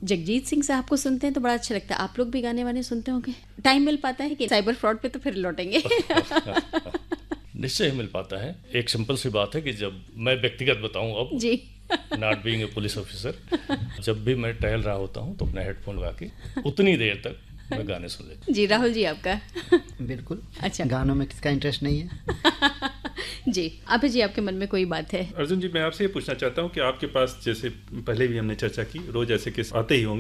जगजीत सिंह साहब को सुनते हैं तो बड़ा अच्छा लगता है। आप लोग भी गाने वाने सुनते होंगे? टाइम मिल पाता है कि साइबर फ्रॉड पे तो फिर लौटेंगे? निश्चय ही मिल पाता है। एक सिंपल सी बात है कि जब मैं व्यक्तिगत बताऊं अब जी not being a police officer, जब भी मैं टहल रहा होता हूं तो अपना हेडफोन लगा के उतनी देर तक मैं गाने सुन लेता हूं। जी राहुल जी आपका? बिल्कुल। अच्छा, गानों में किसका इंटरेस्ट नहीं है? जी अभय जी आपके मन में कोई बात है? अर्जुन जी, मैं आपसे ये पूछना चाहता हूँ कि आपके पास, जैसे पहले भी हमने चर्चा की, रोज ऐसे केस आते ही होंगे